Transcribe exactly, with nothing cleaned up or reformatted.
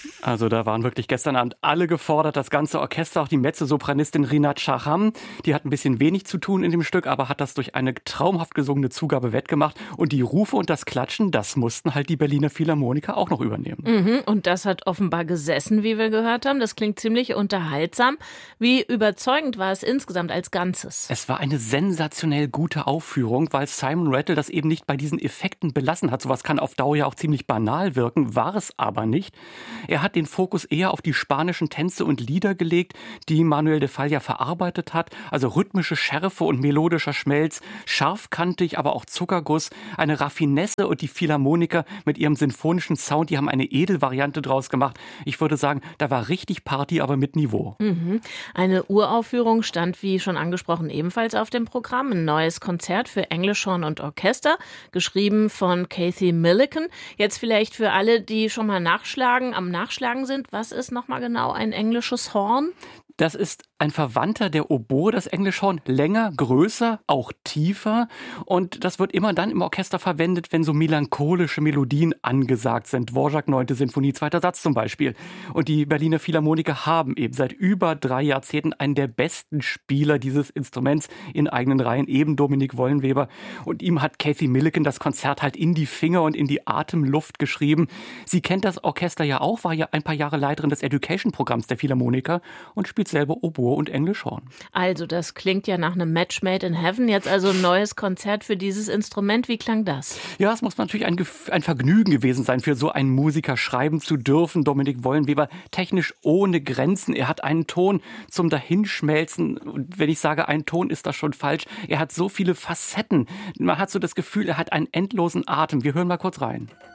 Also da waren wirklich gestern Abend alle gefordert, das ganze Orchester, auch die Mezzosopranistin Rinat Shaham. Die hat ein bisschen wenig zu tun in dem Stück, aber hat das durch eine traumhaft gesungene Zugabe wettgemacht. Und die Rufe und das Klatschen, das mussten halt die Berliner Philharmoniker auch noch übernehmen. Mhm, und das hat offenbar gesessen, wie wir gehört haben. Das klingt ziemlich unterhaltsam. Wie überzeugend war es insgesamt als Ganzes? Es war eine sensationell gute Aufführung, weil Simon Rattle das eben nicht bei diesen Effekten belassen hat. Sowas kann auf Dauer ja auch ziemlich banal wirken, war es aber nicht. Er hat den Fokus eher auf die spanischen Tänze und Lieder gelegt, die Manuel de Falla verarbeitet hat. Also rhythmische Schärfe und melodischer Schmelz, scharfkantig, aber auch Zuckerguss, eine Raffinesse, und die Philharmoniker mit ihrem sinfonischen Sound, die haben eine Edelvariante draus gemacht. Ich würde sagen, da war richtig Party, aber mit Niveau. Mhm. Eine Uraufführung stand, wie schon angesprochen, ebenfalls auf dem Programm. Ein neues Konzert für Englischhorn und Orchester, geschrieben von Kathy Millican. Jetzt vielleicht für alle, die schon mal nachschlagen, am Nachschlagen sind. Was ist nochmal genau ein englisches Horn? Das ist ein Verwandter der Oboe, das Englischhorn, länger, größer, auch tiefer. Und das wird immer dann im Orchester verwendet, wenn so melancholische Melodien angesagt sind. Dvorak, neunte Sinfonie, zweiter Satz zum Beispiel. Und die Berliner Philharmoniker haben eben seit über drei Jahrzehnten einen der besten Spieler dieses Instruments in eigenen Reihen, eben Dominik Wollenweber. Und ihm hat Kathy Millican das Konzert halt in die Finger und in die Atemluft geschrieben. Sie kennt das Orchester ja auch, war ja ein paar Jahre Leiterin des Education-Programms der Philharmoniker und spielt selber Oboe und Englischhorn. Also, das klingt ja nach einem Match made in heaven. Jetzt also ein neues Konzert für dieses Instrument. Wie klang das? Ja, es muss natürlich ein, Gef- ein Vergnügen gewesen sein, für so einen Musiker schreiben zu dürfen. Dominik Wollenweber, technisch ohne Grenzen. Er hat einen Ton zum Dahinschmelzen. Und wenn ich sage, ein Ton, ist das schon falsch. Er hat so viele Facetten. Man hat so das Gefühl, er hat einen endlosen Atem. Wir hören mal kurz rein.